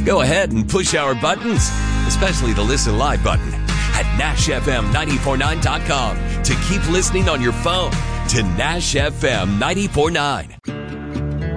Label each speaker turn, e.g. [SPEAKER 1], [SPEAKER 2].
[SPEAKER 1] Go ahead and push our buttons, especially the Listen Live button at NashFM949.com to keep listening on your phone to Nash FM 94.9.